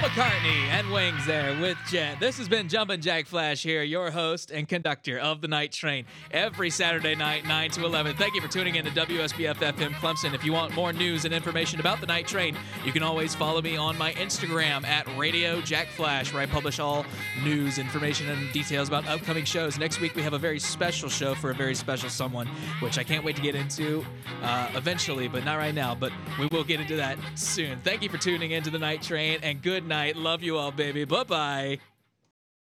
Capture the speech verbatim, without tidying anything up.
McCartney and Wings there with Jet. This has been Jumpin' Jack Flash here, your host and conductor of the Night Train, every Saturday night, nine to eleven. Thank you for tuning in to W S B F F M Clemson. If you want more news and information about the Night Train, you can always follow me on my Instagram at Radio Jack Flash, where I publish all news, information, and details about upcoming shows. Next week, we have a very special show for a very special someone, which I can't wait to get into uh, eventually, but not right now. But we will get into that soon. Thank you for tuning in to the Night Train, and good night. Love you all, baby. Bye-bye.